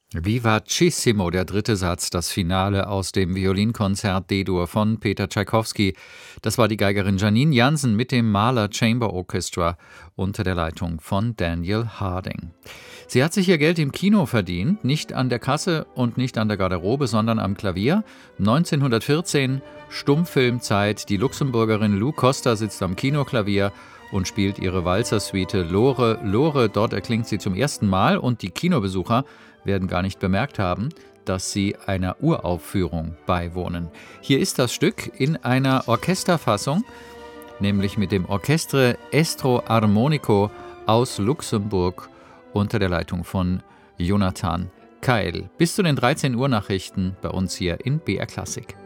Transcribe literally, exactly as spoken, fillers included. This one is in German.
Vivacissimo, der dritte Satz, das Finale aus dem Violinkonzert D-Dur von Peter Tschaikowski. Das war die Geigerin Janine Jansen mit dem Mahler Chamber Orchestra unter der Leitung von Daniel Harding. Sie hat sich ihr Geld im Kino verdient, nicht an der Kasse und nicht an der Garderobe, sondern am Klavier. neunzehnhundertvierzehn, Stummfilmzeit, die Luxemburgerin Lou Costa sitzt am Kinoklavier und spielt ihre Walzersuite Lore, Lore. Dort erklingt sie zum ersten Mal und die Kinobesucher werden gar nicht bemerkt haben, dass sie einer Uraufführung beiwohnen. Hier ist das Stück in einer Orchesterfassung, nämlich mit dem Orchestre Estro Armonico aus Luxemburg unter der Leitung von Jonathan Keil. Bis zu den dreizehn Uhr Nachrichten bei uns hier in B R Klassik.